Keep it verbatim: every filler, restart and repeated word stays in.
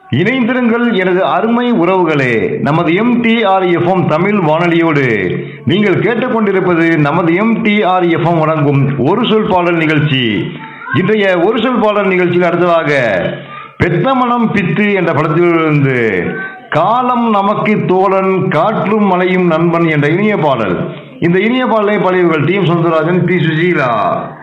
இணைந்திருங்கள் எனது அருமை உறவுகளே. நமது எம்டிஆர்எஃப்எம் தமிழ் வானொலியோடு நீங்கள் கேட்டுக்கொண்டிருப்பது நமது எம்டிஆர்எஃப்எம் வழங்கும் ஒரு சொல் பாடல் நிகழ்ச்சி. இன்றைய ஒரு சொல் பாடல் நிகழ்ச்சியில் அடுத்ததாக பெத்தமனம் பித்து என்ற படத்திலிருந்து காலம் நமக்கு தோழன் காற்றும் மலையும் நண்பன் என்ற இனிய பாடல். இந்த இனிய பாடலை பாடியவர்கள் D M Soundararajan, B Susheela.